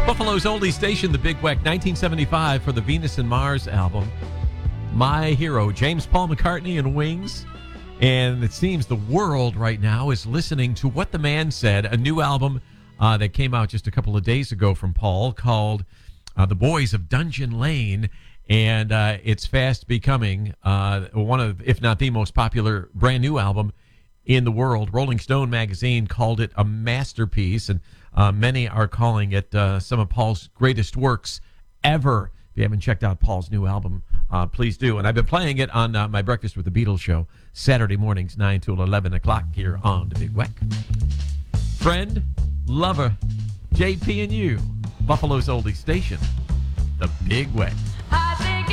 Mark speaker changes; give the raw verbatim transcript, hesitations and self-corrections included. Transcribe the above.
Speaker 1: Buffalo's oldie station, the Big Weck, nineteen seventy-five for the Venus and Mars album. My hero, James Paul McCartney and Wings. And it seems the world right now is listening to What the Man Said, a new album uh, that came out just a couple of days ago from Paul called uh, The Boys of Dungeon Lane. And uh, it's fast becoming uh, one of, if not the most popular brand new album in the world. Rolling Stone magazine called it a masterpiece, and uh, many are calling it uh, some of Paul's greatest works ever. If you haven't checked out Paul's new album, uh, please do. And I've been playing it on uh, my Breakfast with the Beatles show, Saturday mornings, nine to eleven o'clock here on the Big Weck. Friend, lover, J P and you, Buffalo's oldie station, the Big Weck.